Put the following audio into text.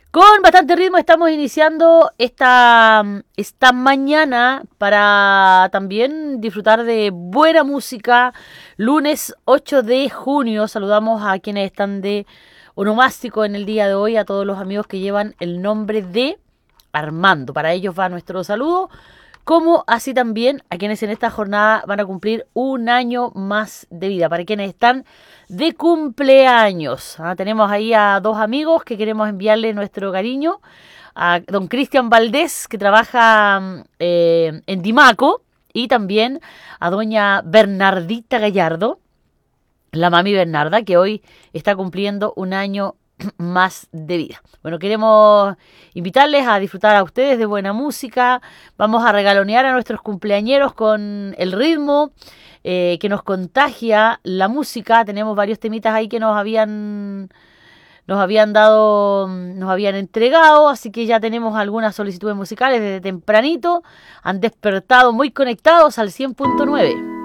Con bastante ritmo estamos iniciando esta mañana para también disfrutar de buena música. Lunes 8 de junio saludamos a quienes están de onomástico en el día de hoy, a todos los amigos que llevan el nombre de Armando. Para ellos va nuestro saludo, como así también a quienes en esta jornada van a cumplir un año más de vida, para quienes están de cumpleaños. Tenemos ahí a dos amigos que queremos enviarle nuestro cariño, a don Cristian Valdés, que trabaja en Dimaco, y también a doña Bernardita Gallardo, la mami Bernarda, que hoy está cumpliendo un año más de vida. Bueno, queremos invitarles a disfrutar a ustedes de buena música. Vamos a regalonear a nuestros cumpleañeros con el ritmo que nos contagia la música. Tenemos varios temitas ahí que nos habían dado, nos habían entregado, así que ya tenemos algunas solicitudes musicales desde tempranito. Han despertado muy conectados al 100.9.